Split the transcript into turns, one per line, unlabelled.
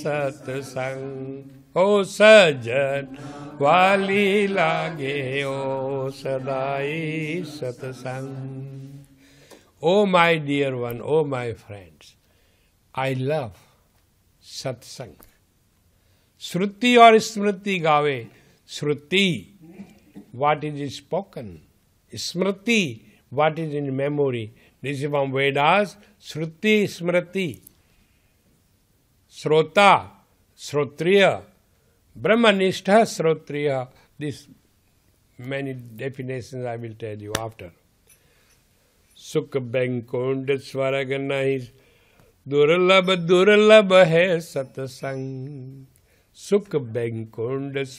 सत्संग ओ सजन वाली लागे ओ सदाई सत्संग। Oh my dear one, oh my friends, I love सत्संग। श्रुति और स्मृति गावे। श्रुति what is spoken, Smriti what is in memory. This is from Vedas. Shruti, Smriti. Shrota, Shrotriya, Brahmanistha, Shrotriya. This many definitions I will tell you after. Sukh Benkund Swarag nahi durlabh durlabh hai satsang. Sukh Benkund